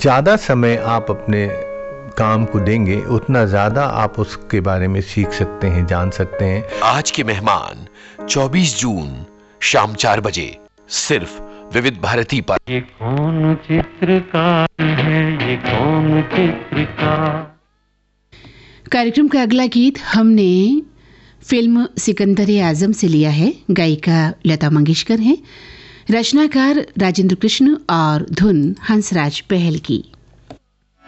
ज़्यादा समय आप अपने काम को देंगे उतना ज़्यादा आप उसके बारे में सीख सकते हैं, जान सकते हैं। आज के मेहमान 24 जून शाम 4 बजे सिर्फ विविध भारती पर। ये कौन चित्रकार है, ये कौन चित्रकार। कार्यक्रम का अगला गीत हमने फिल्म सिकंदर आजम से लिया है। गायिका लता मंगेशकर हैं, रचनाकार राजेंद्र कृष्ण और धुन हंसराज पहल की।